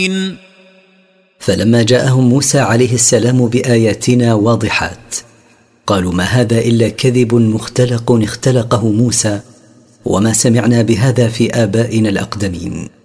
فلما جاءهم موسى عليه السلام بآياتنا واضحات قالوا ما هذا إلا كذب مختلق اختلقه موسى وما سمعنا بهذا في آبائنا الأقدمين.